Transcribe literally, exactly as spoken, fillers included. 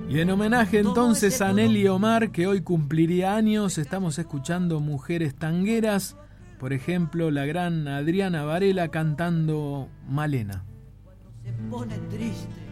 Y en homenaje entonces a Nelly Omar, que hoy cumpliría años, estamos escuchando Mujeres Tangueras, por ejemplo, la gran Adriana Varela cantando Malena. Se pone triste